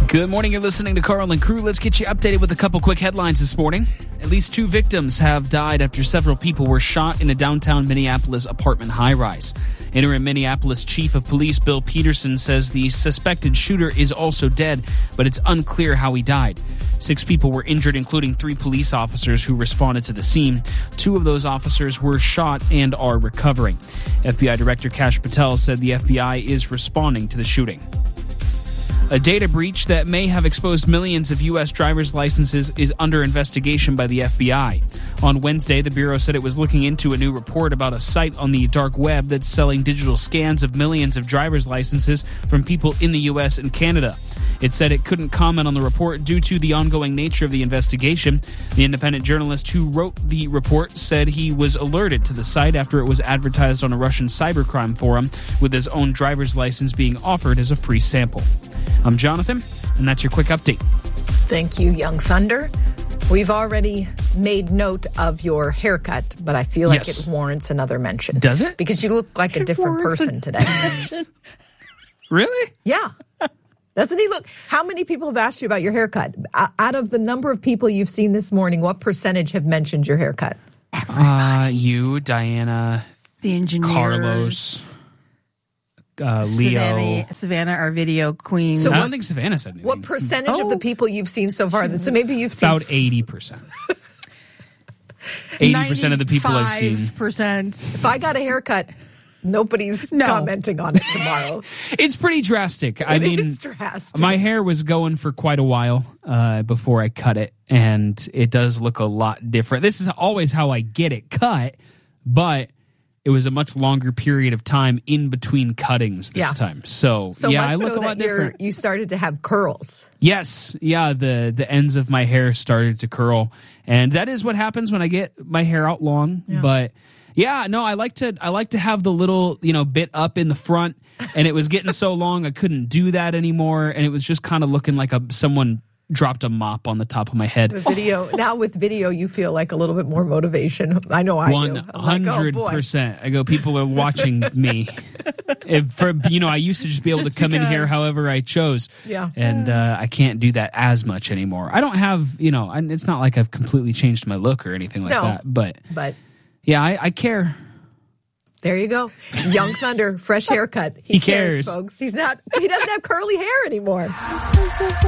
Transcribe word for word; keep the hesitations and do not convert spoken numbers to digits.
Good morning. You're listening to Carl and Crew. Let's get you updated with a couple quick headlines this morning. At least two victims have died after several people were shot in a downtown Minneapolis apartment high-rise. Interim Minneapolis Chief of Police Bill Peterson says the suspected shooter is also dead, but it's unclear how he died. Six people were injured, including three police officers who responded to the scene. Two of those officers were shot and are recovering. F B I Director Kash Patel said the F B I is responding to the shooting. A data breach that may have exposed millions of U S driver's licenses is under investigation by the F B I. On Wednesday, the Bureau said it was looking into a new report about a site on the dark web that's selling digital scans of millions of driver's licenses from people in the U S and Canada. It said it couldn't comment on the report due to the ongoing nature of the investigation. The independent journalist who wrote the report said he was alerted to the site after it was advertised on a Russian cybercrime forum, with his own driver's license being offered as a free sample. I'm Jonathan, and that's your quick update. Thank you, Young Thunder. We've already made note of your haircut, but I feel like yes. it warrants another mention. Does it? Because you look like a it different person today. Really? Yeah. Doesn't he look? How many people have asked you about your haircut? Out of the number of people you've seen this morning, what percentage have mentioned your haircut? Uh, you, Diana, the engineers, Carlos, uh, Leo, Savannah, Savannah, our video queen. So I don't think Savannah said anything. What percentage oh. of the people you've seen so far? So maybe you've seen about eighty percent. Eighty percent of the people I've seen. Percent. If I got a haircut, nobody's no. commenting on it tomorrow. It's pretty drastic. I it mean, is drastic. My hair was going for quite a while uh, before I cut it, and it does look a lot different. This is always how I get it cut, but it was a much longer period of time in between cuttings this yeah. time. So, so yeah, much I look so a lot that different. You started to have curls. Yes. Yeah, the, the ends of my hair started to curl, and that is what happens when I get my hair out long, yeah. but... Yeah, no, I like to I like to have the little, you know, bit up in the front, and it was getting so long I couldn't do that anymore, and it was just kind of looking like a someone dropped a mop on the top of my head. With video now with video, you feel like a little bit more motivation. I know I One hundred percent. I go, people are watching me. If for you know, I used to just be able just to come because. in here however I chose. Yeah, and uh, I can't do that as much anymore. I don't have, you know, it's not like I've completely changed my look or anything like no, that, but but. Yeah, I, I care. There you go. Young Thunder, fresh haircut. He, he cares. cares, folks. He's not, he doesn't have curly hair anymore.